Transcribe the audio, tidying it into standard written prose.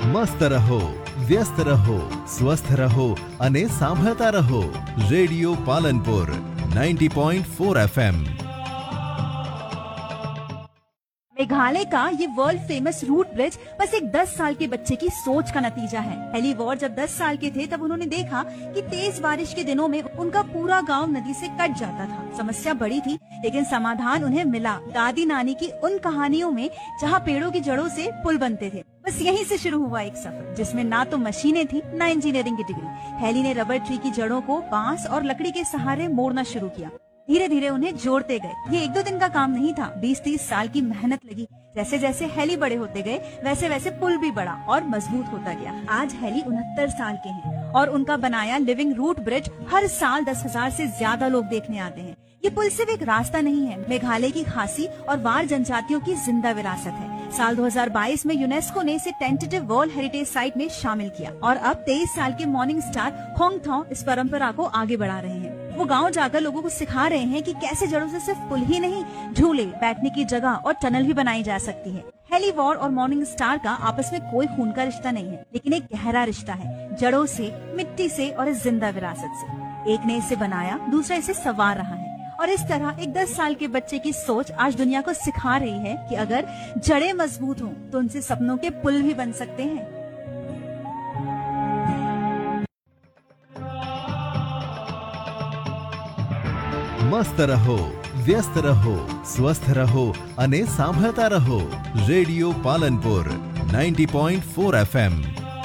મસ્ત રહો, વ્યસ્ત રહો, સ્વસ્થ રહો અને સાંભળતા રહો રેડિયો પાલનપુર 90.4 FM। मेघालय का ये वर्ल्ड फेमस रूट ब्रिज बस एक 10 साल के बच्चे की सोच का नतीजा है। हेली वॉर जब 10 साल के थे तब उन्होंने देखा कि तेज बारिश के दिनों में उनका पूरा गांव नदी से कट जाता था। समस्या बड़ी थी लेकिन समाधान उन्हें मिला दादी नानी की उन कहानियों में जहां पेड़ों की जड़ों से पुल बनते थे। बस यहीं से शुरू हुआ एक सफर जिसमें ना तो मशीनें थी ना इंजीनियरिंग की डिग्री। हेली ने रबर ट्री की जड़ों को बांस और लकड़ी के सहारे मोड़ना शुरू किया। धीरे धीरे उन्हें जोड़ते गए। ये एक दो दिन का काम नहीं था, 20-30 साल की मेहनत लगी। जैसे जैसे हेली बड़े होते गए वैसे वैसे पुल भी बड़ा और मजबूत होता गया। आज हेली 69 साल के हैं और उनका बनाया लिविंग रूट ब्रिज हर साल 10,000 से ज्यादा लोग देखने आते हैं। ये पुल सिर्फ एक रास्ता नहीं है, मेघालय की खासी और वार जनजातियों की जिंदा विरासत है। साल 2022 में यूनेस्को ने इसे टेंटेटिव वर्ल्ड हेरिटेज साइट में शामिल किया और अब 23 साल के मॉर्निंग स्टार खोंगथो इस परंपरा को आगे बढ़ा रहे हैं। वो गांव जाकर लोगों को सिखा रहे हैं कि कैसे जड़ों से सिर्फ पुल ही नहीं, झूले, बैठने की जगह और टनल भी बनाई जा सकती है। हेली वॉर और मॉर्निंग स्टार का आपस में कोई खून का रिश्ता नहीं है, लेकिन एक गहरा रिश्ता है, जड़ों से, मिट्टी से और इस जिंदा विरासत से। एक ने इसे बनाया, दूसरा इसे संवार रहा है और इस तरह एक 10 साल के बच्चे की सोच आज दुनिया को सिखा रही है कि अगर जड़ें मजबूत हों तो उनसे सपनों के पुल भी बन सकते हैं। મસ્ત રહો, વ્યસ્ત રહો, સ્વસ્થ રહો અને સાંભળતા રહો રેડિયો પાલનપુર 90.4 FM।